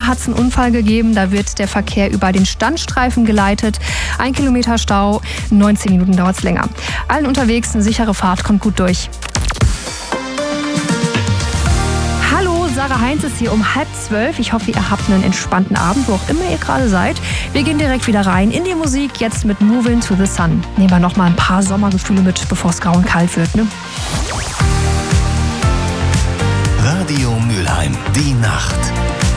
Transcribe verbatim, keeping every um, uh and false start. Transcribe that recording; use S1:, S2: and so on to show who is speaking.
S1: hat es einen Unfall gegeben. Da wird der Verkehr über den Standstreifen geleitet. Ein Kilometer Stau, neunzehn Minuten dauert es länger. Allen unterwegs eine sichere Fahrt, kommt gut durch. Hallo, Sarah Heinz ist hier um halb zwölf. Ich hoffe, ihr habt einen entspannten Abend, wo auch immer ihr gerade seid. Wir gehen direkt wieder rein in die Musik, jetzt mit Moving to the Sun. Nehmen wir noch mal ein paar Sommergefühle mit, bevor es grau und kalt wird, ne?
S2: Radio Mülheim, die Nacht.